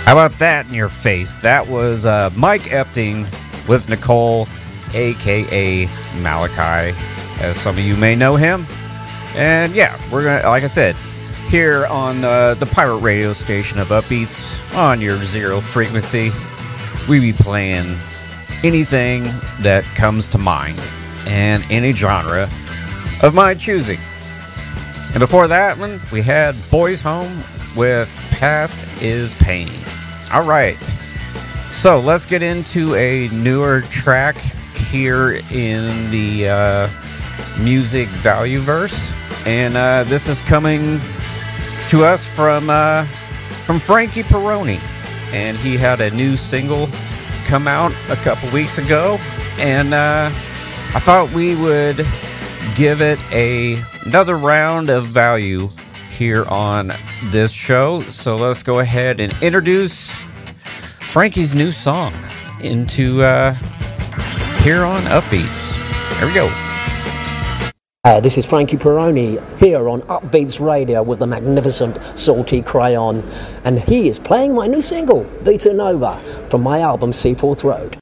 How about that in your face? That was Mike Epting with Nicole, aka Malachi, as some of you may know him. And yeah, we're gonna, like I said, here on the pirate radio station of Upbeats on your zero frequency, we be playing anything that comes to mind and any genre of my choosing. And before that one, we had Boys Home with Past is Pain. All right, so let's get into a newer track here in the music value verse, and this is coming to us from Frankie Perroni, and he had a new single come out a couple weeks ago, and I thought we would give it another round of value here on this show. So let's go ahead and introduce Frankie's new song into here on Upbeats. Here we go. This is Frankie Perroni here on Upbeats Radio with the magnificent Salty Crayon, and he is playing my new single, Vita Nova, from my album Seaforth Road.